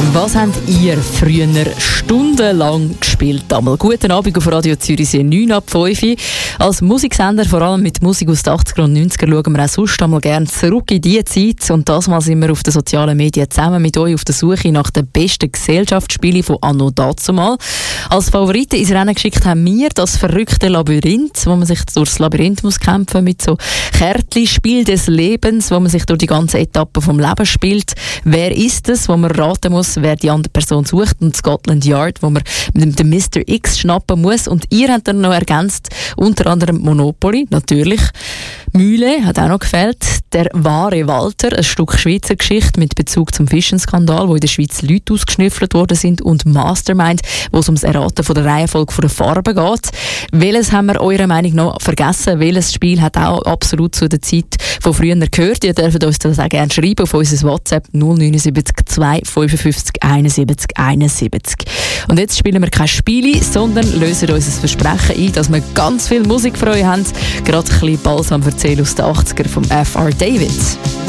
Was habt ihr früher stundenlang gespielt? Einmal guten Abend auf Radio Zürichsee 9 ab 5. Als Musiksender, vor allem mit Musik aus den 80er und 90er, schauen wir auch sonst einmal gerne zurück in diese Zeit. Und das Mal sind wir auf den sozialen Medien zusammen mit euch auf der Suche nach den besten Gesellschaftsspielen von anno dazumal. Als Favoriten ins Rennen geschickt haben wir das verrückte Labyrinth, wo man sich durchs Labyrinth muss kämpfen mit so Kärtchen-Spiel des Lebens, wo man sich durch die ganze Etappe vom Leben spielt. Wer ist es, wo man raten muss, wer die andere Person sucht, und Scotland Yard, wo man mit dem Mr. X schnappen muss. Und ihr habt dann noch ergänzt, unter anderem Monopoly, natürlich. Mühle hat auch noch gefällt. Der wahre Walter, ein Stück Schweizer Geschichte mit Bezug zum Fischenskandal, wo in der Schweiz Leute ausgeschnüffelt worden sind, und Mastermind, wo es ums Erraten von der Reihenfolge der Farben geht. Welches haben wir eurer Meinung nach vergessen? Welches Spiel hat auch absolut zu der Zeit von früher gehört? Ihr dürft uns das auch gerne schreiben auf unser WhatsApp 079 2 55 71 71. Und jetzt spielen wir kein Spiele, sondern lösen uns ein Versprechen ein, dass wir ganz viel Musik für euch haben. Gerade ein bisschen Balsam erzählen aus den 80er vom F.R. David.